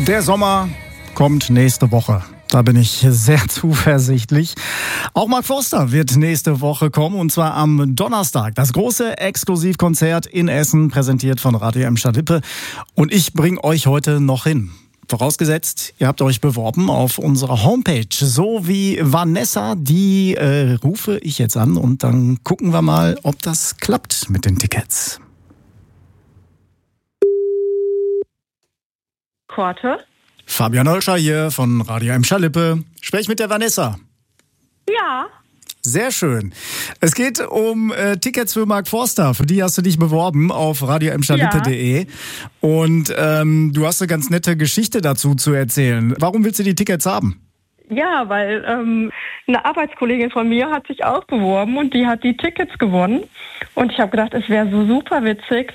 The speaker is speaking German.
Der Sommer kommt nächste Woche. Da bin ich sehr zuversichtlich. Auch Mark Forster wird nächste Woche kommen, und zwar am Donnerstag. Das große Exklusivkonzert in Essen, präsentiert von Radio M Stadt-Lippe. Und ich bringe euch heute noch hin. Vorausgesetzt, ihr habt euch beworben auf unserer Homepage. So wie Vanessa, die rufe ich jetzt an und dann gucken wir mal, ob das klappt mit den Tickets. Korte? Fabian Holscher hier von Radio M Stadt-Lippe. Sprech mit der Vanessa. Ja. Sehr schön. Es geht um Tickets für Mark Forster. Für die hast du dich beworben auf radio-m-stadt-lippe.de. Und du hast eine ganz nette Geschichte dazu zu erzählen. Warum willst du die Tickets haben? Ja, weil eine Arbeitskollegin von mir hat sich auch beworben und die hat die Tickets gewonnen. Und ich habe gedacht, es wäre so super witzig,